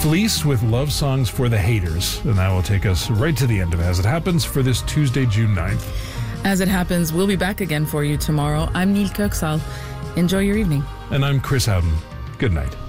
Fleece with Love Songs for the Haters. And that will take us right to the end of As It Happens for this Tuesday, June 9th. As It Happens, we'll be back again for you tomorrow. I'm Neil Kirksall. Enjoy your evening. And I'm Chris Howden. Good night.